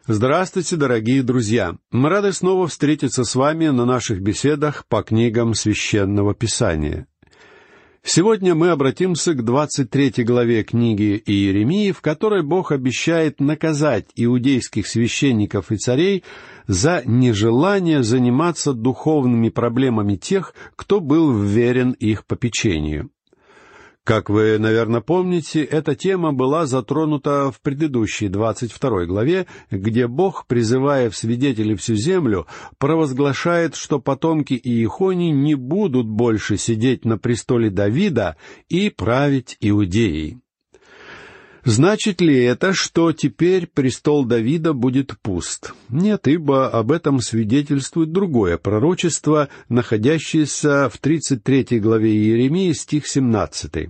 Здравствуйте, дорогие друзья! Мы рады снова встретиться с вами на наших беседах по книгам Священного Писания. Сегодня мы обратимся к 23 главе книги Иеремии, в которой Бог обещает наказать иудейских священников и царей за нежелание заниматься духовными проблемами тех, кто был вверен их попечению. Как вы, наверное, помните, эта тема была затронута в предыдущей 22 главе, где Бог, призывая в свидетели всю землю, провозглашает, что потомки Иехонии не будут больше сидеть на престоле Давида и править Иудеей. Значит ли это, что теперь престол Давида будет пуст? Нет, ибо об этом свидетельствует другое пророчество, находящееся в 33 главе Иеремии, стих 17.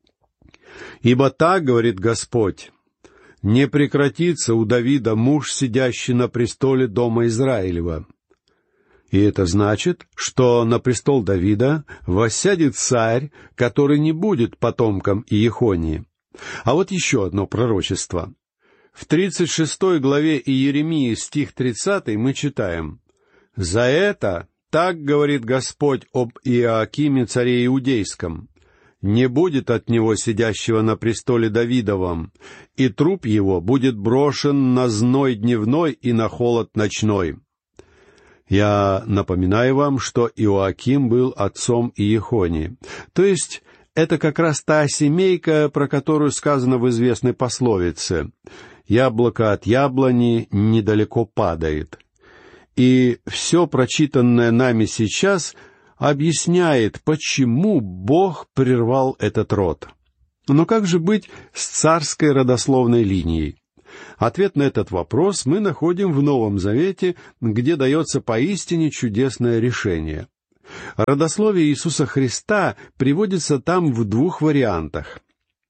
«Ибо так, говорит Господь, не прекратится у Давида муж, сидящий на престоле дома Израилева». И это значит, что на престол Давида воссядет царь, который не будет потомком Иехонии. А вот еще одно пророчество. В 36 главе Иеремии, стих 30, мы читаем: «За это так говорит Господь об Иоакиме, царе Иудейском: не будет от него сидящего на престоле Давидовом, и труп его будет брошен на зной дневной и на холод ночной». Я напоминаю вам, что Иоаким был отцом Иехонии. То есть это как раз та семейка, про которую сказано в известной пословице: «Яблоко от яблони недалеко падает». И все прочитанное нами сейчас объясняет, почему Бог прервал этот род. Но как же быть с царской родословной линией? Ответ на этот вопрос мы находим в Новом Завете, где дается поистине чудесное решение. Родословие Иисуса Христа приводится там в двух вариантах.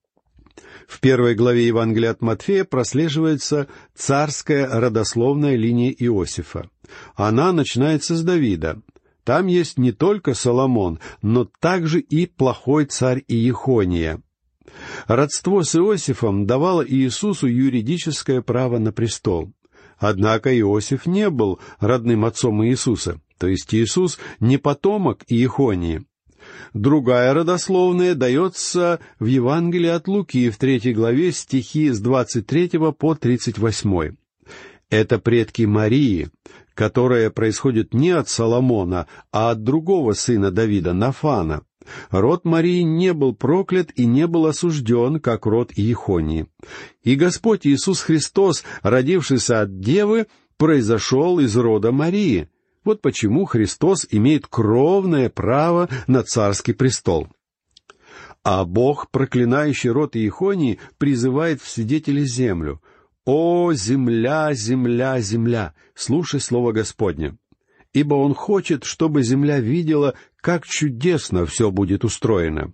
В 1 главе Евангелия от Матфея прослеживается царская родословная линия Иосифа. Она начинается с Давида. Там есть не только Соломон, но также и плохой царь Иехония. Родство с Иосифом давало Иисусу юридическое право на престол. Однако Иосиф не был родным отцом Иисуса, то есть Иисус не потомок Иехонии. Другая родословная дается в Евангелии от Луки в 3 главе, стихи с 23 по 38. Это предки Марии, которая происходит не от Соломона, а от другого сына Давида, Нафана. Род Марии не был проклят и не был осужден, как род Иехонии. И Господь Иисус Христос, родившийся от Девы, произошел из рода Марии. Вот почему Христос имеет кровное право на царский престол. А Бог, проклинающий род Иехонии, призывает в свидетели землю: «О, земля, земля, земля, слушай слово Господне! Ибо Он хочет, чтобы земля видела, как чудесно все будет устроено».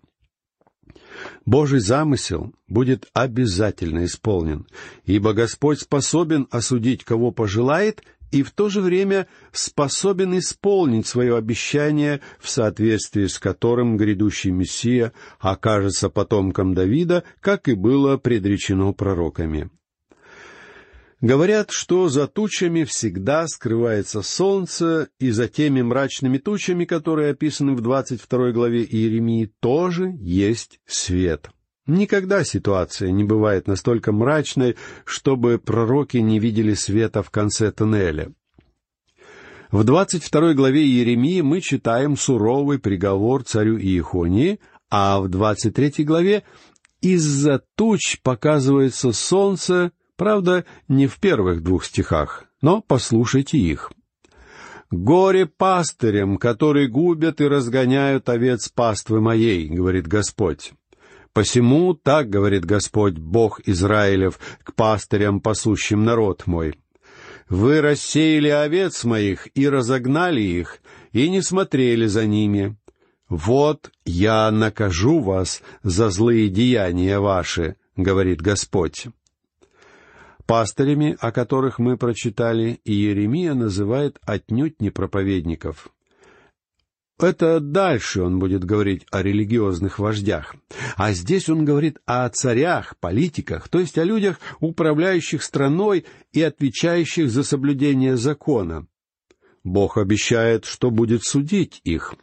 Божий замысел будет обязательно исполнен, ибо Господь способен осудить, кого пожелает, и в то же время способен исполнить свое обещание, в соответствии с которым грядущий Мессия окажется потомком Давида, как и было предречено пророками. Говорят, что за тучами всегда скрывается солнце, и за теми мрачными тучами, которые описаны в 22 главе Иеремии, тоже есть свет. Никогда ситуация не бывает настолько мрачной, чтобы пророки не видели света в конце туннеля. В 22 главе Иеремии мы читаем суровый приговор царю Иехонии, а в 23 главе из-за туч показывается солнце, правда, не в первых 2 стихах, но послушайте их. «Горе пастырям, которые губят и разгоняют овец паствы моей, — говорит Господь. Посему так говорит Господь, Бог Израилев, к пастырям, пасущим народ мой. Вы рассеяли овец моих и разогнали их, и не смотрели за ними. Вот я накажу вас за злые деяния ваши, — говорит Господь». Пастырями, о которых мы прочитали, Иеремия называет отнюдь не проповедников. Это дальше он будет говорить о религиозных вождях. А здесь он говорит о царях, политиках, то есть о людях, управляющих страной и отвечающих за соблюдение закона. Бог обещает, что будет судить их.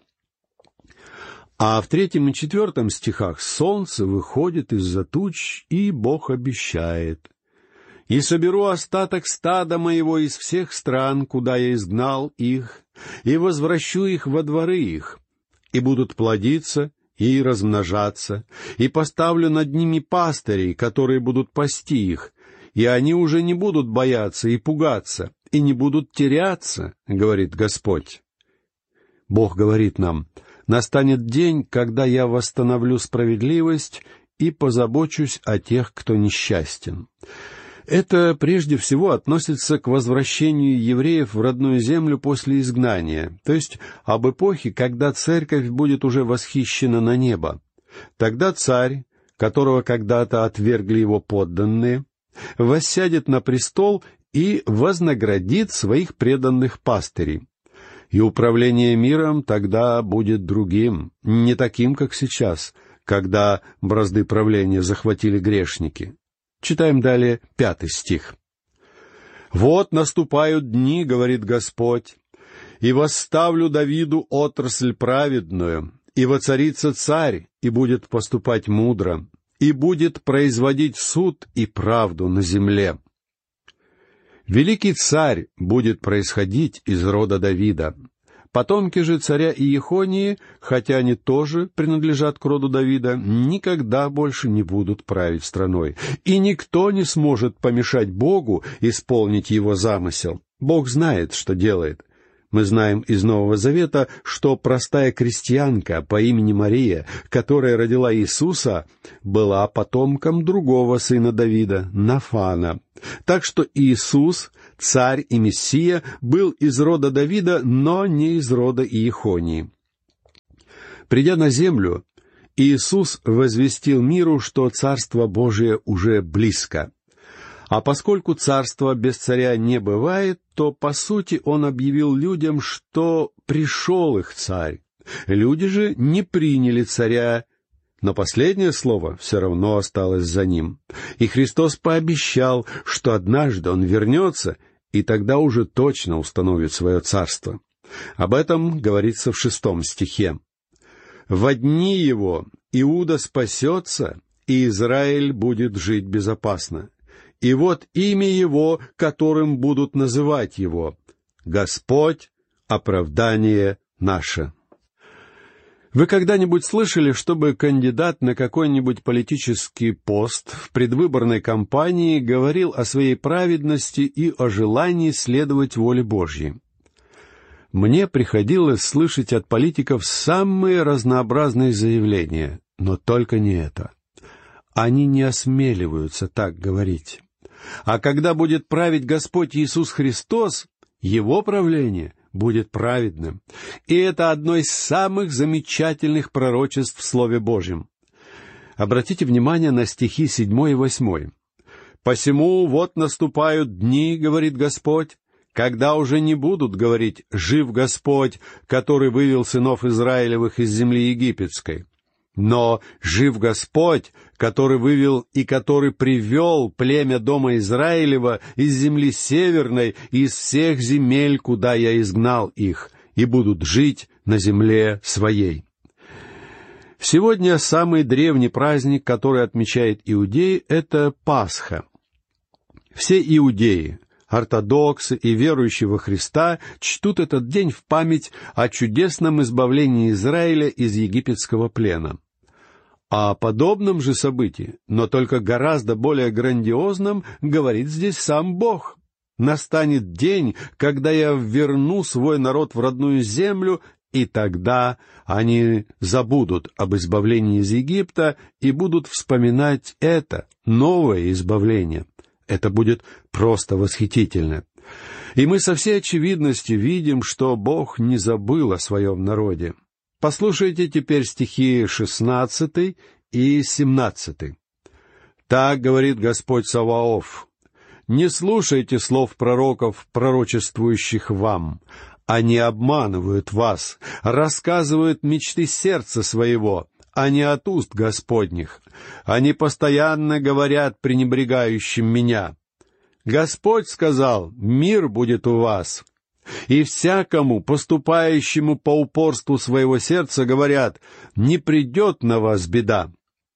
А в 3 и 4 стихах солнце выходит из-за туч, и Бог обещает: «И соберу остаток стада моего из всех стран, куда я изгнал их, и возвращу их во дворы их, и будут плодиться и размножаться, и поставлю над ними пастырей, которые будут пасти их, и они уже не будут бояться и пугаться, и не будут теряться, говорит Господь». Бог говорит нам: «Настанет день, когда я восстановлю справедливость и позабочусь о тех, кто несчастен». Это прежде всего относится к возвращению евреев в родную землю после изгнания, то есть об эпохе, когда церковь будет уже восхищена на небо. Тогда царь, которого когда-то отвергли его подданные, воссядет на престол и вознаградит своих преданных пастырей. И управление миром тогда будет другим, не таким, как сейчас, когда бразды правления захватили грешники. Читаем далее 5 стих. «Вот наступают дни, — говорит Господь, — и восставлю Давиду отрасль праведную, и воцарится царь, и будет поступать мудро, и будет производить суд и правду на земле». Великий царь будет происходить из рода Давида. Потомки же царя Иехонии, хотя они тоже принадлежат к роду Давида, никогда больше не будут править страной, и никто не сможет помешать Богу исполнить его замысел. Бог знает, что делает. Мы знаем из Нового Завета, что простая крестьянка по имени Мария, которая родила Иисуса, была потомком другого сына Давида, Нафана. Так что Иисус, царь и Мессия, был из рода Давида, но не из рода Иехонии. Придя на землю, Иисус возвестил миру, что Царство Божие уже близко. А поскольку царства без царя не бывает, то, по сути, он объявил людям, что пришел их царь. Люди же не приняли царя, но последнее слово все равно осталось за ним. И Христос пообещал, что однажды он вернется, и тогда уже точно установит свое царство. Об этом говорится в 6 стихе. «Во дни его Иуда спасется, и Израиль будет жить безопасно. И вот имя его, которым будут называть его: Господь, оправдание наше». Вы когда-нибудь слышали, чтобы кандидат на какой-нибудь политический пост в предвыборной кампании говорил о своей праведности и о желании следовать воле Божьей? Мне приходилось слышать от политиков самые разнообразные заявления, но только не это. Они не осмеливаются так говорить. А когда будет править Господь Иисус Христос, Его правление будет праведным. И это одно из самых замечательных пророчеств в Слове Божьем. Обратите внимание на стихи 7 и 8. «Посему вот наступают дни, — говорит Господь, — когда уже не будут говорить: жив Господь, который вывел сынов Израилевых из земли египетской. Но жив Господь, который вывел и который привел племя дома Израилева из земли северной, из всех земель, куда я изгнал их, и будут жить на земле своей». Сегодня самый древний праздник, который отмечает иудеи, — это Пасха. Все иудеи, ортодоксы и верующие во Христа чтут этот день в память о чудесном избавлении Израиля из египетского плена. О подобном же событии, но только гораздо более грандиозном, говорит здесь сам Бог. «Настанет день, когда я верну свой народ в родную землю, и тогда они забудут об избавлении из Египта и будут вспоминать это, новое избавление». Это будет просто восхитительно. И мы со всей очевидностью видим, что Бог не забыл о своем народе. Послушайте теперь стихи 16 и 17. «Так говорит Господь Саваоф: не слушайте слов пророков, пророчествующих вам. Они обманывают вас, рассказывают мечты сердца своего, а не от уст Господних. Они постоянно говорят пренебрегающим меня. Господь сказал: мир будет у вас. И всякому, поступающему по упорству своего сердца, говорят: не придет на вас беда.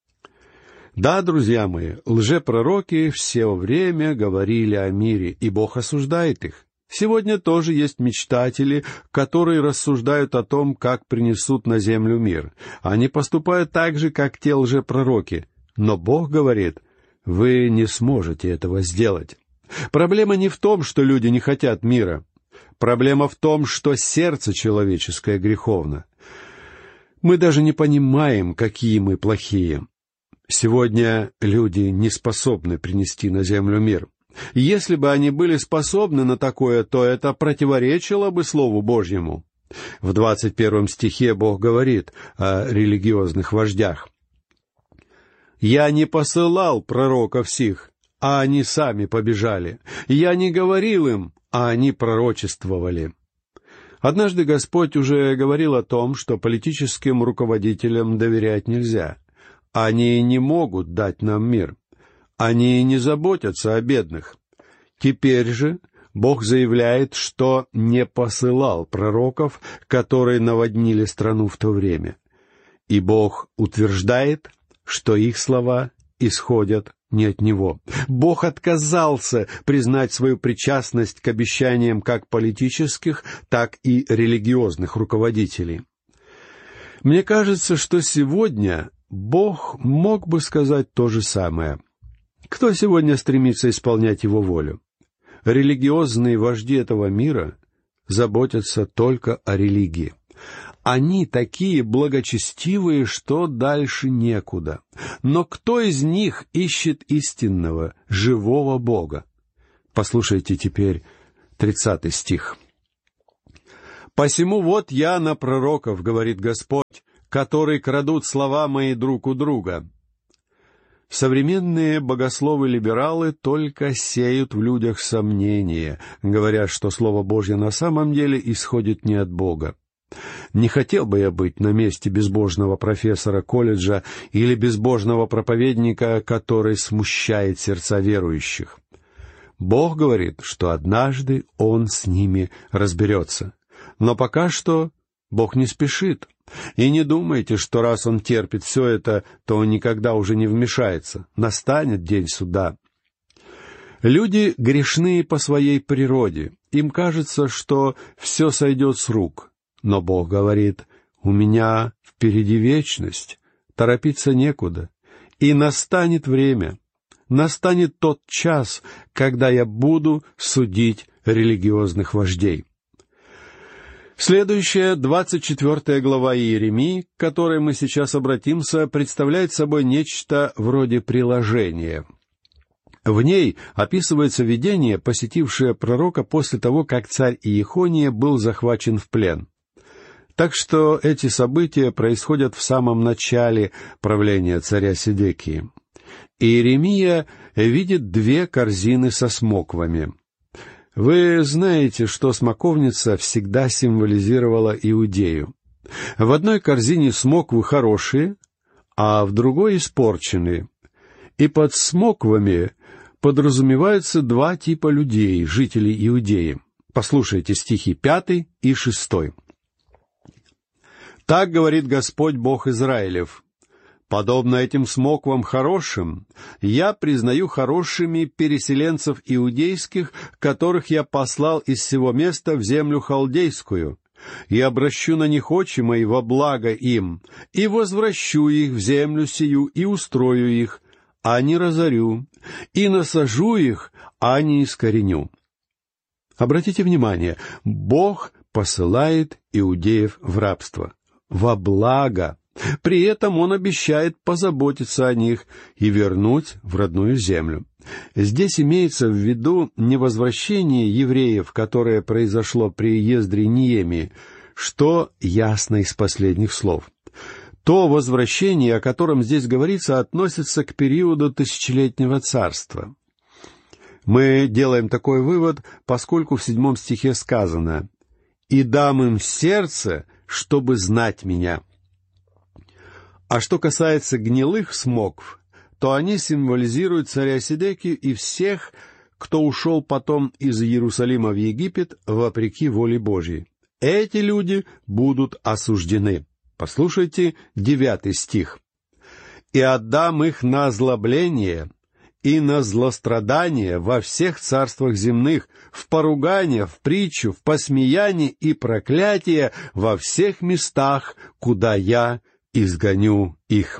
Да, друзья мои, лжепророки все время говорили о мире, и Бог осуждает их. Сегодня тоже есть мечтатели, которые рассуждают о том, как принесут на землю мир. Они поступают так же, как те лжепророки. Но Бог говорит: вы не сможете этого сделать. Проблема не в том, что люди не хотят мира. Проблема в том, что сердце человеческое греховно. Мы даже не понимаем, какие мы плохие. Сегодня люди не способны принести на землю мир. Если бы они были способны на такое, то это противоречило бы Слову Божьему. В 21 стихе Бог говорит о религиозных вождях. «Я не посылал пророков сих, а они сами побежали. Я не говорил им, а они пророчествовали». Однажды Господь уже говорил о том, что политическим руководителям доверять нельзя. Они не могут дать нам мир. Они не заботятся о бедных. Теперь же Бог заявляет, что не посылал пророков, которые наводнили страну в то время. И Бог утверждает, что их слова исходят не от Него. Бог отказался признать свою причастность к обещаниям как политических, так и религиозных руководителей. Мне кажется, что сегодня Бог мог бы сказать то же самое. Кто сегодня стремится исполнять Его волю? Религиозные вожди этого мира заботятся только о религии. Они такие благочестивые, что дальше некуда. Но кто из них ищет истинного, живого Бога? Послушайте теперь 30 стих. «Посему вот я на пророков, говорит Господь, которые крадут слова мои друг у друга». Современные богословы-либералы только сеют в людях сомнения, говоря, что Слово Божье на самом деле исходит не от Бога. Не хотел бы я быть на месте безбожного профессора колледжа или безбожного проповедника, который смущает сердца верующих. Бог говорит, что однажды Он с ними разберется. Но пока что Бог не спешит. И не думайте, что раз Он терпит все это, то Он никогда уже не вмешается. Настанет день суда. Люди грешные по своей природе. Им кажется, что все сойдет с рук. Но Бог говорит: «У меня впереди вечность, торопиться некуда. И настанет время, настанет тот час, когда я буду судить религиозных вождей». Следующая, 24 глава Иеремии, к которой мы сейчас обратимся, представляет собой нечто вроде приложения. В ней описывается видение, посетившее пророка после того, как царь Иехония был захвачен в плен. Так что эти события происходят в самом начале правления царя Седекии. Иеремия видит 2 корзины со смоквами. Вы знаете, что смоковница всегда символизировала Иудею. В одной корзине смоквы хорошие, а в другой испорченные. И под смоквами подразумеваются 2 типа людей, жителей Иудеи. Послушайте стихи 5 и 6. «Так говорит Господь Бог Израилев: подобно этим смоквам хорошим, я признаю хорошими переселенцев иудейских, которых я послал из сего места в землю халдейскую, и обращу на них очи мои во благо им, и возвращу их в землю сию, и устрою их, а не разорю, и насажу их, а не искореню». Обратите внимание, Бог посылает иудеев в рабство. Во благо. При этом Он обещает позаботиться о них и вернуть в родную землю. Здесь имеется в виду не возвращение евреев, которое произошло при Ездре Неемии, что ясно из последних слов. То возвращение, о котором здесь говорится, относится к периоду тысячелетнего царства. Мы делаем такой вывод, поскольку в 7 стихе сказано: и дам им сердце, чтобы знать меня». А что касается гнилых смокв, то они символизируют царя Седекию и всех, кто ушел потом из Иерусалима в Египет вопреки воле Божьей. Эти люди будут осуждены. Послушайте 9 стих. «И отдам их на озлобление и на злострадание во всех царствах земных, в поругание, в притчу, в посмеяние и проклятие во всех местах, куда я изгоню их».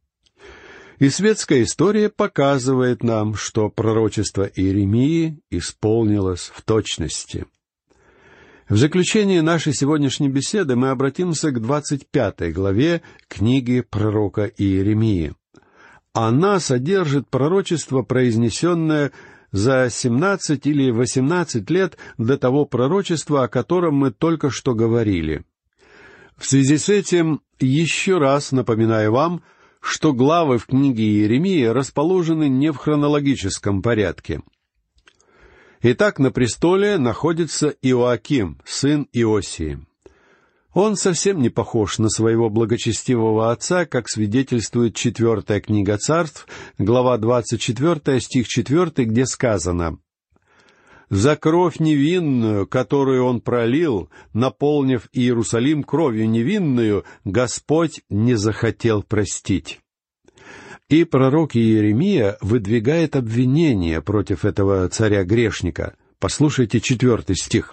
И светская история показывает нам, что пророчество Иеремии исполнилось в точности. В заключение нашей сегодняшней беседы мы обратимся к 25 главе книги пророка Иеремии. Она содержит пророчество, произнесенное за 17 или 18 лет до того пророчества, о котором мы только что говорили. В связи с этим еще раз напоминаю вам, что главы в книге Иеремии расположены не в хронологическом порядке. Итак, на престоле находится Иоаким, сын Иосии. Он совсем не похож на своего благочестивого отца, как свидетельствует 4 книга Царств, глава 24, стих 4, где сказано: «За кровь невинную, которую он пролил, наполнив Иерусалим кровью невинную, Господь не захотел простить». И пророк Иеремия выдвигает обвинение против этого царя-грешника. Послушайте 4 стих.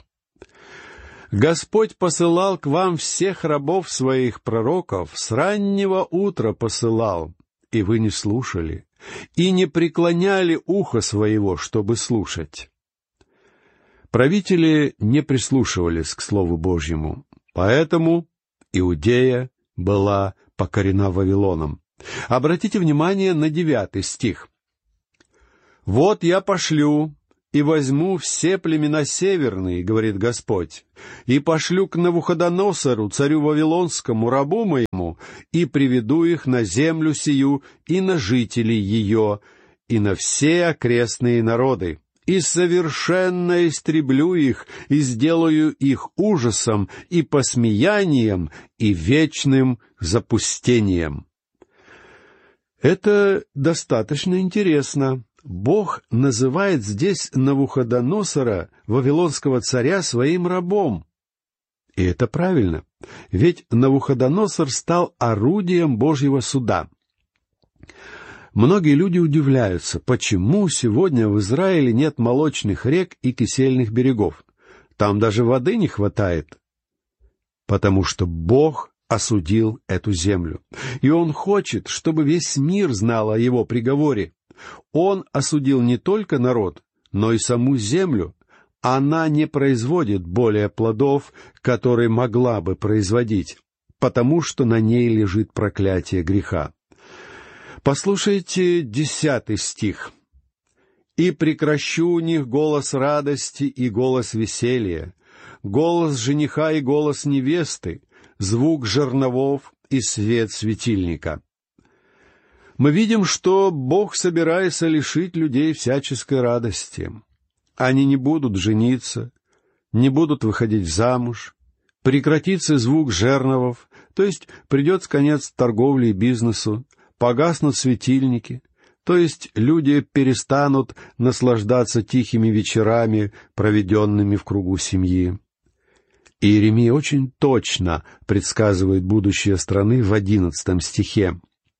«Господь посылал к вам всех рабов своих пророков, с раннего утра посылал, и вы не слушали, и не преклоняли ухо своего, чтобы слушать». Правители не прислушивались к Слову Божьему, поэтому Иудея была покорена Вавилоном. Обратите внимание на 9 стих. «Вот я пошлю и возьму все племена северные, — говорит Господь, — и пошлю к Навуходоносору, царю Вавилонскому, рабу моему, и приведу их на землю сию и на жителей ее, и на все окрестные народы, и совершенно истреблю их, и сделаю их ужасом и посмеянием, и вечным запустением». Это достаточно интересно. Бог называет здесь Навуходоносора, вавилонского царя, своим рабом. И это правильно, ведь Навуходоносор стал орудием Божьего суда. Многие люди удивляются, почему сегодня в Израиле нет молочных рек и кисельных берегов. Там даже воды не хватает. Потому что Бог осудил эту землю. И Он хочет, чтобы весь мир знал о Его приговоре. Он осудил не только народ, но и саму землю. Она не производит более плодов, которые могла бы производить, потому что на ней лежит проклятие греха. Послушайте 10 стих. «И прекращу у них голос радости и голос веселья, голос жениха и голос невесты, звук жерновов и свет светильника». Мы видим, что Бог собирается лишить людей всяческой радости. Они не будут жениться, не будут выходить замуж, прекратится звук жерновов, то есть придет конец торговле и бизнесу, погаснут светильники, то есть люди перестанут наслаждаться тихими вечерами, проведенными в кругу семьи. Иеремия очень точно предсказывает будущее страны в 11 стихе.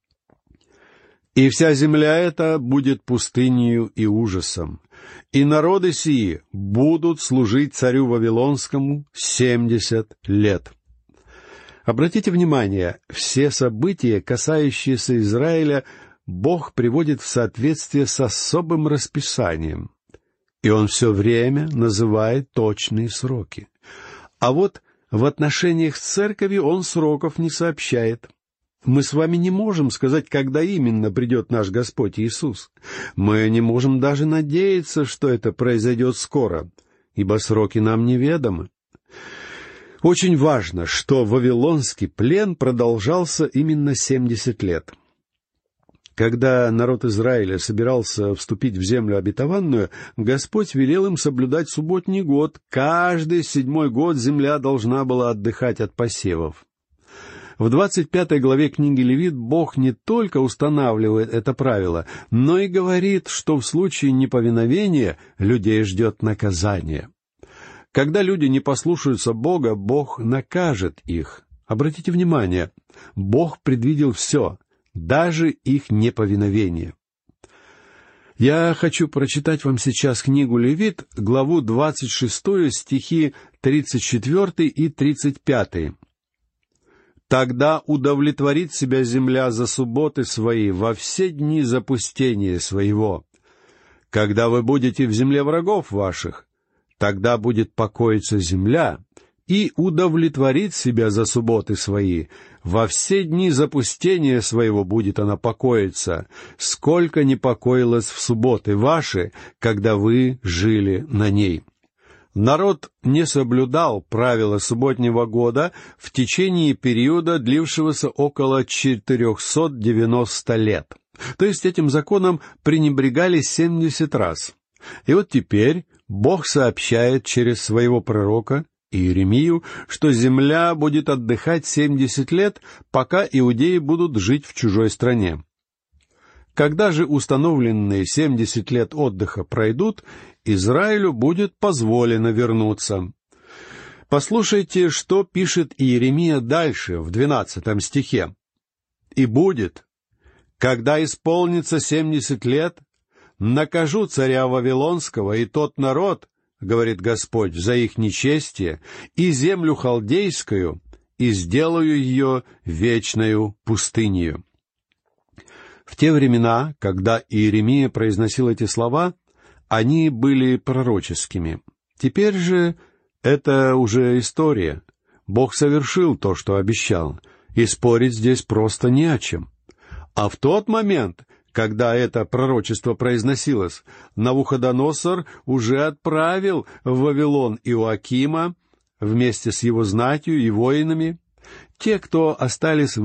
«И вся земля эта будет пустынею и ужасом, и народы сии будут служить царю Вавилонскому 70 лет». Обратите внимание, все события, касающиеся Израиля, Бог приводит в соответствие с особым расписанием, и Он все время называет точные сроки. А вот в отношениях с церковью Он сроков не сообщает. Мы с вами не можем сказать, когда именно придет наш Господь Иисус. Мы не можем даже надеяться, что это произойдет скоро, ибо сроки нам неведомы. Очень важно, что вавилонский плен продолжался именно 70 лет. Когда народ Израиля собирался вступить в землю обетованную, Господь велел им соблюдать субботний год. Каждый 7-й год земля должна была отдыхать от посевов. В 25 главе книги Левит Бог не только устанавливает это правило, но и говорит, что в случае неповиновения людей ждет наказание. Когда люди не послушаются Бога, Бог накажет их. Обратите внимание, Бог предвидел все, даже их неповиновение. Я хочу прочитать вам сейчас книгу Левит, главу 26, стихи 34 и 35. «Тогда удовлетворит себя земля за субботы свои во все дни запустения своего. Когда вы будете в земле врагов ваших, тогда будет покоиться земля, и удовлетворит себя за субботы свои. Во все дни запустения своего будет она покоиться, сколько не покоилась в субботы ваши, когда вы жили на ней». Народ не соблюдал правила субботнего года в течение периода, длившегося около 490 лет. То есть этим законом пренебрегали 70 раз. И вот теперь Бог сообщает через своего пророка Иеремию, что земля будет отдыхать 70 лет, пока иудеи будут жить в чужой стране. Когда же установленные 70 лет отдыха пройдут, Израилю будет позволено вернуться. Послушайте, что пишет Иеремия дальше, в 12 стихе. «И будет, когда исполнится 70 лет, накажу царя Вавилонского и тот народ, — говорит Господь, — за их нечестие, и землю халдейскую, и сделаю ее вечною пустынею». В те времена, когда Иеремия произносил эти слова, они были пророческими. Теперь же это уже история. Бог совершил то, что обещал, и спорить здесь просто не о чем. А в тот момент, когда это пророчество произносилось, Навуходоносор уже отправил в Вавилон Иоакима вместе с его знатью и воинами. Те, кто остались